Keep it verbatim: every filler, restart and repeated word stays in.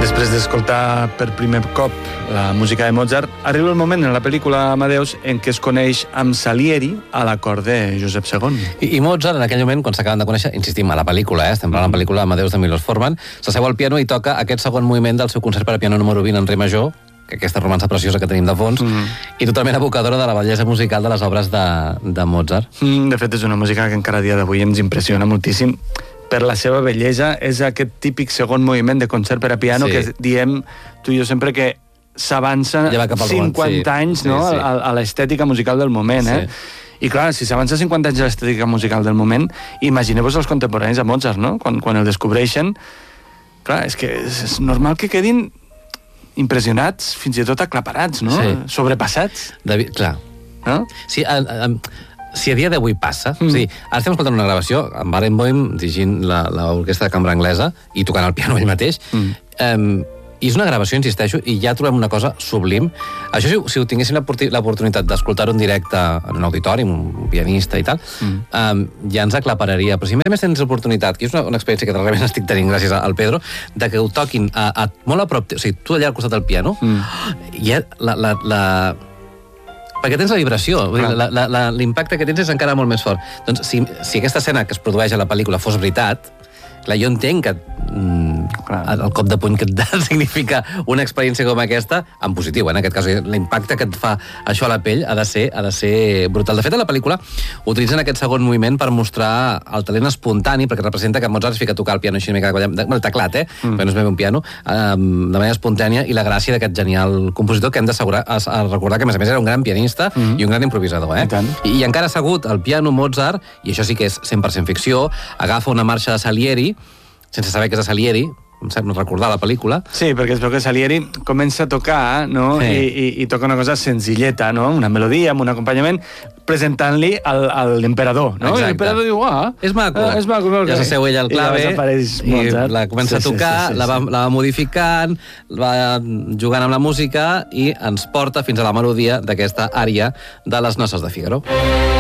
Després d'escoltar per primer cop la música de Mozart, arriba el moment en la pel·lícula Amadeus en què es coneix amb Salieri a la cort de Josep segon. I, i Mozart, en aquell moment, quan s'acaben de conèixer, insistim, a la pel·lícula, eh? estem parlant de la pel·lícula Amadeus de Milos Forman, s'asseu al piano i toca aquest segon moviment del seu concert per a piano número vint en re major, que aquesta romança preciosa que tenim de fons, mm. i totalment evocadora de la bellesa musical de les obres de, de Mozart. Mm, de fet, és una música que encara a dia d'avui ens impressiona moltíssim per la seva bellesa. És aquest típic segon moviment de concert per a piano sí. que diem tu i jo sempre que s'avança cinquanta sí. anys no? sí, sí. a, a l'estètica musical del moment. Sí. Eh? I clar, si s'avança cinquanta anys a l'estètica musical del moment, imagineu-vos els contemporanis de Mozart, no? quan, quan el descobreixen. Clar, és que és, és normal que quedin impressionats, fins i tot aclaparats, no? Sí. Sobrepassats. David, clar. No? Sí, a, a, si a dia d'avui passa, mm. o sigui, ara estem escoltant una gravació amb Barenboim dirigint l'orquestra de cambra anglesa i tocant el piano ell mateix, mm. um, i és una gravació, insisteixo, i ja trobem una cosa sublim. Això, si, si ho tinguéssim l'oportunitat d'escoltar-ho en directe en un auditori, amb un pianista i tal, mm. um, ja ens aclapararia. Però si a més tens l'oportunitat, que és una, una experiència que realment estic tenint gràcies al Pedro, de que ho toquin a, a, molt a prop, o sigui, tu allà al costat del piano, mm. i ja la... la, la perquè tens la vibració, l'impacte que tens és encara molt més fort. Doncs si, si aquesta escena que es produeix a la pel·lícula fos veritat, clar, jo entenc que mm, el cop de puny que et significa una experiència com aquesta, en positiu, en aquest cas, l'impacte que et fa això a la pell ha de ser, ha de ser brutal. De fet, a la pel·lícula utilitzen aquest segon moviment per mostrar el talent espontani, perquè representa que Mozart es fica a tocar el piano així, el teclat, eh? Mm. Però no és ben un piano, eh, de manera espontània, i la gràcia d'aquest genial compositor que hem d'assegurar, a, a recordar que, a més a més, era un gran pianista mm. i un gran improvisador, eh? I, I encara assegut al piano Mozart, i això sí que és cent per cent ficció, agafa una marxa de Salieri, sense saber que és de Salieri, em sembla recordar la pel·lícula. Sí, perquè es veu que Salieri comença a tocar, no? Sí. I, i, i toca una cosa senzilleta, no? Una melodia amb un acompanyament, presentant-li al, a l'emperador, no? Exacte. I l'emperador diu, ah, és maco. Eh, és maco. Ja s'asseu ella al clave, i, i la comença sí, a tocar, sí, sí, sí, la, va, la va modificant, va jugant amb la música i ens porta fins a la melodia d'aquesta ària de les Noces de Figaro.